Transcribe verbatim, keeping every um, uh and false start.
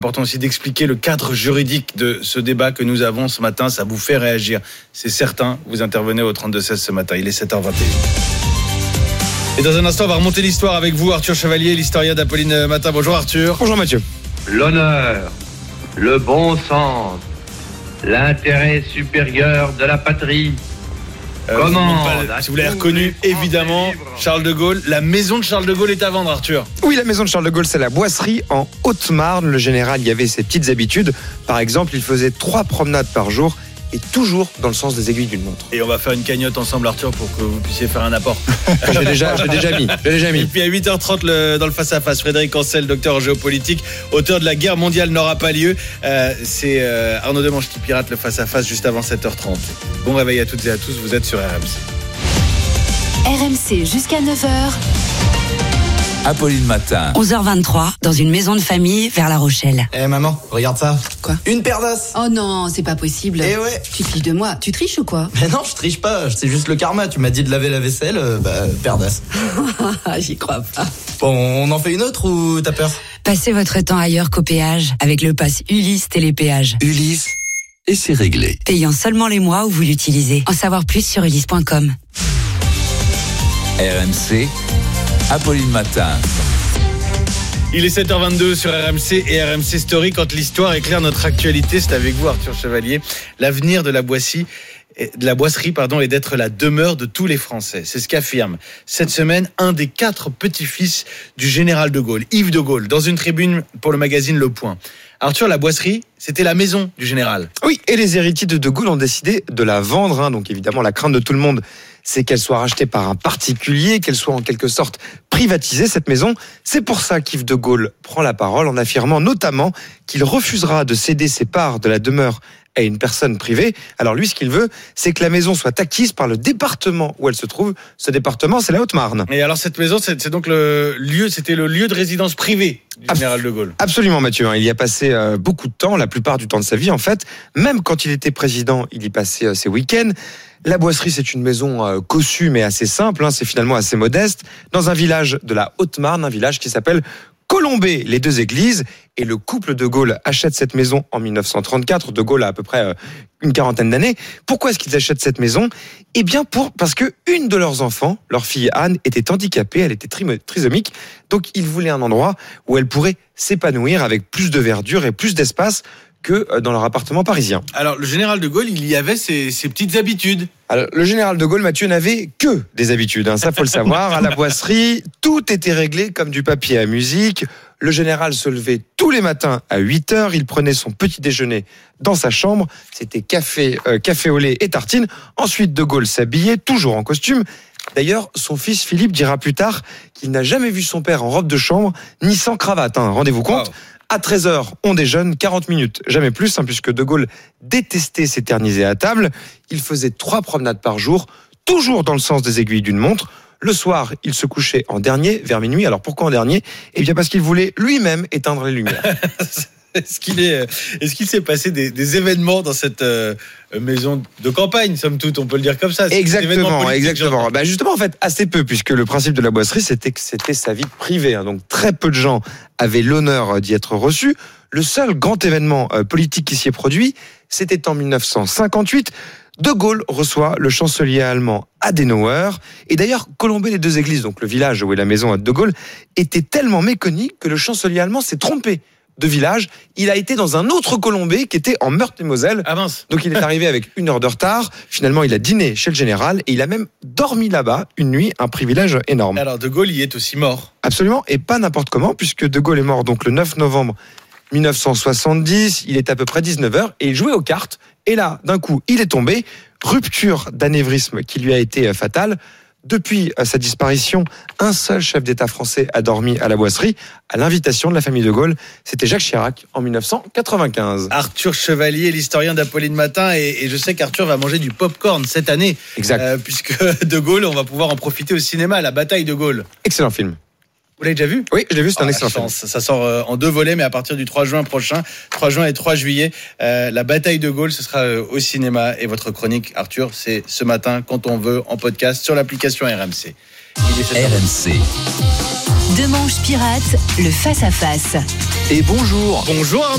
Important aussi d'expliquer le cadre juridique de ce débat que nous avons ce matin. Ça vous fait réagir, c'est certain. Vous intervenez au trente-deux seize ce matin. Il est sept heures vingt et un. Et dans un instant, on va remonter l'histoire avec vous, Arthur Chevalier, l'historien d'Apolline Matin. Bonjour Arthur. Bonjour Mathieu. L'honneur, le bon sens, l'intérêt supérieur de la patrie. Euh, Comment Si vous l'avez reconnu, évidemment, Charles de Gaulle. La maison de Charles de Gaulle est à vendre, Arthur. Oui, la maison de Charles de Gaulle, c'est la Boisserie en Haute-Marne. Le général y avait ses petites habitudes. Par exemple, il faisait trois promenades par jour et toujours dans le sens des aiguilles d'une montre. Et on va faire une cagnotte ensemble, Arthur, pour que vous puissiez faire un apport. j'ai, déjà, j'ai déjà mis. J'ai déjà mis. Et puis à huit heures trente, le, dans le face-à-face, Frédéric Ancel, docteur en géopolitique, auteur de La guerre mondiale n'aura pas lieu. Euh, c'est euh, Arnaud Demange qui pirate le face-à-face juste avant sept heures trente. Bon réveil à toutes et à tous, vous êtes sur R M C. R M C jusqu'à neuf heures. Apolline Matin. onze heures vingt-trois, dans une maison de famille vers La Rochelle. Eh hey maman, regarde ça. Quoi? Une paire d'as. Oh non, c'est pas possible. Eh ouais. Tu te fiches de moi. Tu triches ou quoi? Mais non, je triche pas. C'est juste le karma. Tu m'as dit de laver la vaisselle, euh, bah, paire d'as. J'y crois pas. Bon, on en fait une autre ou t'as peur? Passez votre temps ailleurs qu'au péage avec le pass Ulysse Télépéage. Ulysse, et c'est réglé. Payant seulement les mois où vous l'utilisez. En savoir plus sur ulysse point com. R M C, Apolline Matin. Il est sept heures vingt-deux sur R M C et R M C Story. Quand l'histoire éclaire notre actualité, c'est avec vous, Arthur Chevalier. L'avenir de la boisserie, de la boisserie pardon, est d'être la demeure de tous les Français. C'est ce qu'affirme cette semaine un des quatre petits-fils du général de Gaulle, Yves de Gaulle, dans une tribune pour le magazine Le Point. Arthur, la boisserie, c'était la maison du général. Oui, et les héritiers de De Gaulle ont décidé de la vendre. Hein. Donc évidemment, la crainte de tout le monde, c'est qu'elle soit rachetée par un particulier, qu'elle soit en quelque sorte privatisée, cette maison. C'est pour ça qu'Yves de Gaulle prend la parole en affirmant notamment qu'il refusera de céder ses parts de la demeure à une personne privée. Alors lui, ce qu'il veut, c'est que la maison soit acquise par le département où elle se trouve. Ce département, c'est la Haute-Marne. Et alors cette maison, c'est, c'est donc le lieu, c'était le lieu de résidence privée du général de Gaulle. Absolument, Mathieu. Il y a passé euh, beaucoup de temps, la plupart du temps de sa vie, en fait. Même quand il était président, il y passait euh, ses week-ends. La boisserie, c'est une maison euh, cossue, mais assez simple. Hein, c'est finalement assez modeste. Dans un village de la Haute-Marne, un village qui s'appelle Colombey, les deux églises. Et le couple de Gaulle achète cette maison en dix-neuf cent trente-quatre. De Gaulle a à peu près euh, une quarantaine d'années. Pourquoi est-ce qu'ils achètent cette maison? Eh bien, pour, parce que une de leurs enfants, leur fille Anne, était handicapée, elle était tri- trisomique. Donc, ils voulaient un endroit où elle pourrait s'épanouir avec plus de verdure et plus d'espace que dans leur appartement parisien. Alors, le général de Gaulle, il y avait ses, ses petites habitudes. Alors, le général de Gaulle, Mathieu, n'avait que des habitudes. Hein, ça, faut le savoir. À la boisserie, tout était réglé comme du papier à musique. Le général se levait tous les matins à huit heures. Il prenait son petit déjeuner dans sa chambre. C'était café, euh, café au lait et tartines. Ensuite, de Gaulle s'habillait, toujours en costume. D'ailleurs, son fils Philippe dira plus tard qu'il n'a jamais vu son père en robe de chambre, ni sans cravate. Hein, rendez-vous compte. Wow. À treize heures, on déjeune, quarante minutes, jamais plus, hein, puisque De Gaulle détestait s'éterniser à table. Il faisait trois promenades par jour, toujours dans le sens des aiguilles d'une montre. Le soir, il se couchait en dernier, vers minuit. Alors pourquoi en dernier? Eh bien parce qu'il voulait lui-même éteindre les lumières. Est-ce qu'il est, est-ce qu'il s'est passé des, des événements dans cette euh, maison de campagne, somme toute, on peut le dire comme ça? Exactement, exactement. Bah justement, en fait, assez peu, puisque le principe de la boisserie, c'était que c'était sa vie privée. Hein. Donc très peu de gens avaient l'honneur d'y être reçus. Le seul grand événement euh, politique qui s'y est produit, c'était en dix-neuf cent cinquante-huit. De Gaulle reçoit le chancelier allemand Adenauer. Et d'ailleurs, Colombey, les deux églises, donc le village où est la maison de De Gaulle, était tellement méconnu que le chancelier allemand s'est trompé de village. Il a été dans un autre Colombey qui était en Meurthe-et-Moselle. Ah mince. Donc il est arrivé avec une heure de retard. Finalement, il a dîné chez le général et il a même dormi là-bas une nuit, un privilège énorme. Alors De Gaulle y est aussi mort. Absolument, et pas n'importe comment, puisque De Gaulle est mort donc le neuf novembre dix-neuf cent soixante-dix. Il est à peu près dix-neuf heures et il jouait aux cartes. Et là, d'un coup, il est tombé. Rupture d'anévrisme qui lui a été fatale. Depuis sa disparition, un seul chef d'État français a dormi à la boisserie, à l'invitation de la famille de Gaulle. C'était Jacques Chirac en dix-neuf cent quatre-vingt-quinze. Arthur Chevalier, l'historien d'Apolline Matin, et, et je sais qu'Arthur va manger du popcorn cette année. Exact. Euh, puisque De Gaulle, on va pouvoir en profiter au cinéma, la bataille de Gaulle. Excellent film. Vous l'avez déjà vu? Oui, je l'ai vu, c'est oh, un excellent film. Ça sort euh, en deux volets, mais à partir du trois juin prochain, trois juin et trois juillet, euh, la bataille de Gaulle, ce sera euh, au cinéma. Et votre chronique, Arthur, c'est ce matin, quand on veut, en podcast, sur l'application R M C. Il est sept heures. R M C. Deux manches pirates, le face-à-face. Et bonjour. Bonjour.